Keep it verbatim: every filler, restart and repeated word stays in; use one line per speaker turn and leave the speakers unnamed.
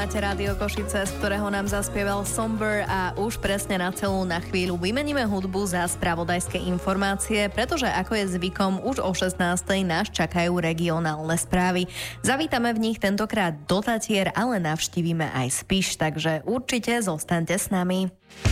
máte Rádio Košice, z ktorého nám zaspieval Somber a už presne na celú na chvíľu vymeníme hudbu za spravodajské informácie, pretože ako je zvykom, už o šestnástej nás čakajú regionálne správy. Zavítame v nich tentokrát do Tatier, ale navštívime aj Spiš, takže určite zostaňte s nami.